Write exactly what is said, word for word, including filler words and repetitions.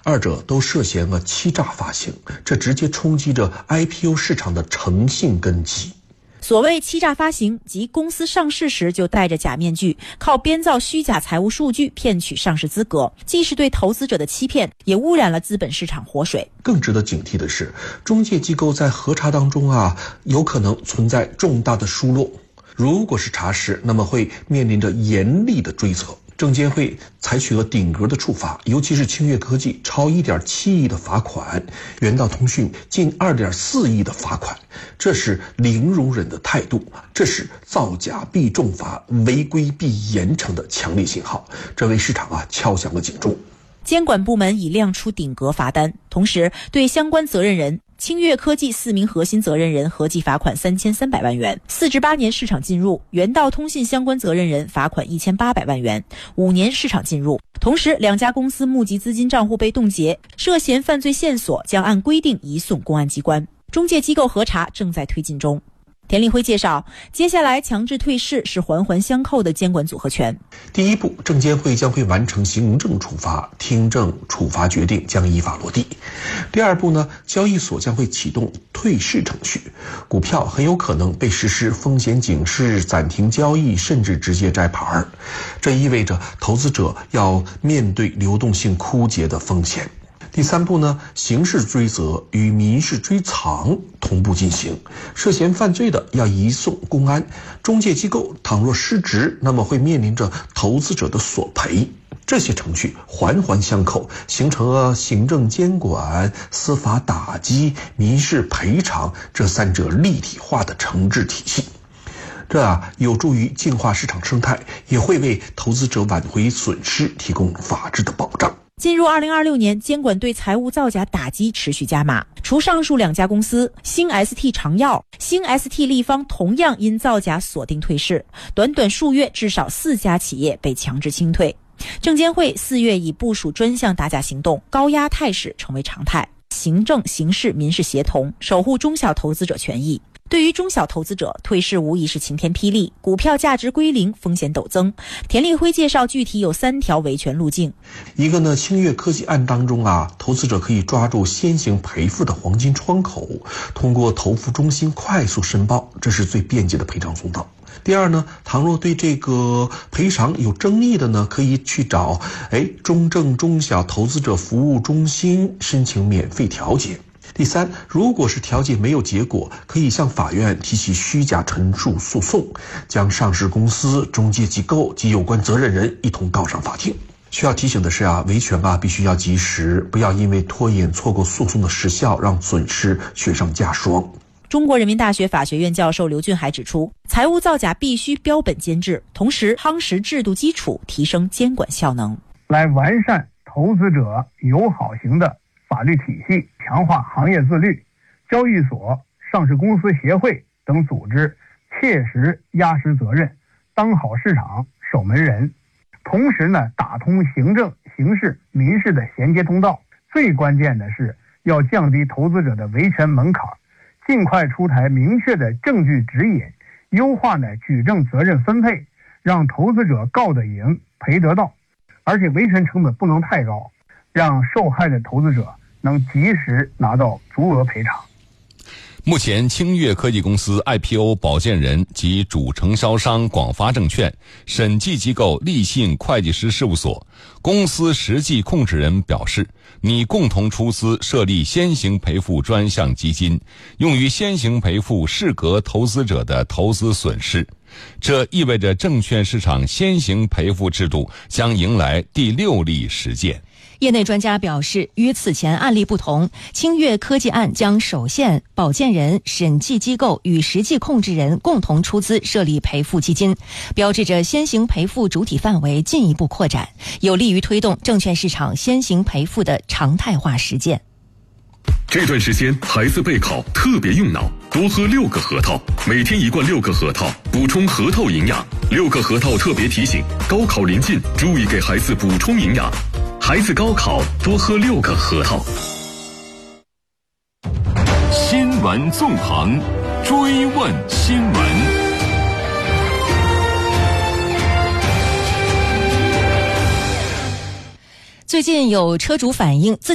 二者都涉嫌了欺诈发行，这直接冲击着 I P O 市场的诚信根基。 所谓欺诈发行，即公司上市时就戴着假面具，靠编造虚假财务数据骗取上市资格，既是对投资者的欺骗，也污染了资本市场活水。 更值得警惕的是，中介机构在核查当中啊，有可能存在重大的疏漏。如果是查实，那么会面临着严厉的追责。证监会采取了顶格的处罚，尤其是清越科技超 一点七亿的罚款，元道通讯近 二点四亿的罚款，这是零容忍的态度，这是造假必重罚、违规必严惩的强烈信号，这为市场啊敲响了警钟。 监管部门已亮出顶格罚单，同时对相关责任人清越科技四名核心责任人合计罚款三千三百万元，四至八年市场禁入；元道通信相关责任人罚款一千八百万元，五年市场禁入。同时，两家公司募集资金账户被冻结，涉嫌犯罪线索将按规定移送公安机关。中介机构核查正在推进中。田立辉介绍，接下来强制退市是环环相扣的监管组合拳。 第一步，证监会将会完成行政处罚，听证处罚决定将依法落地。第二步呢，交易所将会启动退市程序，股票很有可能被实施风险警示、暂停交易，甚至直接摘牌。这意味着投资者要面对流动性枯竭的风险。第三步呢，刑事追责与民事追偿同步进行，涉嫌犯罪的要移送公安，中介机构倘若失职，那么会面临着投资者的索赔。这些程序环环相扣，形成了行政监管、司法打击、民事赔偿这三者立体化的惩治体系。这啊有助于净化市场生态，也会为投资者挽回损失提供法治的保障。 进入二零二六年，监管对财务造假打击持续加码。除上述两家公司，新 S T 长药、新 S T 立方同样因造假锁定退市，短短数月至少四家企业被强制清退。证监会四月已部署专项打假行动，高压态势成为常态，行政、刑事、民事协同，守护中小投资者权益。对于中小投资者，退市无疑是晴天霹雳，股票价值归零，风险陡增。田立辉介绍，具体有三条维权路径。 一个呢，清越科技案当中啊，投资者可以抓住先行赔付的黄金窗口，通过投付中心快速申报，这是最便捷的赔偿通道。第二呢，倘若对这个赔偿有争议的呢，可以去找哎中证中小投资者服务中心申请免费调解。第三，如果是调解没有结果，可以向法院提起虚假陈述诉讼，将上市公司、中介机构及有关责任人一同告上法庭。需要提醒的是啊，维权啊必须要及时，不要因为拖延错过诉讼的时效，让损失雪上加霜。 中国人民大学法学院教授刘俊海指出，财务造假必须标本兼治，同时夯实制度基础，提升监管效能， 来完善投资者友好型的法律体系，强化行业自律。交易所、上市公司协会等组织切实压实责任，当好市场守门人。同时呢，打通行政、刑事、民事的衔接通道。最关键的是要降低投资者的维权门槛，尽快出台明确的证据指引，优化呢举证责任分配，让投资者告得赢、赔得到，而且维权成本不能太高，让受害的投资者能及时拿到足额赔偿。 目前，清越科技公司 I P O 保荐人及主承销商广发证券、审计机构立信会计师事务所、公司实际控制人表示，拟共同出资设立先行赔付专项基金，用于先行赔付适格投资者的投资损失。这意味着证券市场先行赔付制度将迎来第六例实践。 业内专家表示，与此前案例不同，清越科技案将首现保荐人、审计机构与实际控制人共同出资设立赔付基金，标志着先行赔付主体范围进一步扩展，有利于推动证券市场先行赔付的常态化实践。 这段时间孩子备考特别用脑，多喝六个核桃，每天一罐六个核桃，补充核桃营养。六个核桃特别提醒，高考临近，注意给孩子补充营养。孩子高考多喝六个核桃。 新闻纵横，追问新闻。 最近有车主反映自